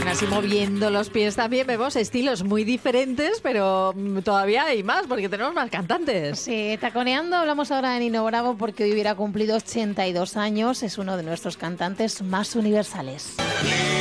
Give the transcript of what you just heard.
Así moviendo los pies también vemos estilos muy diferentes, pero todavía hay más porque tenemos más cantantes. Sí, taconeando hablamos ahora de Nino Bravo porque hoy hubiera cumplido 82 años. Es uno de nuestros cantantes más universales.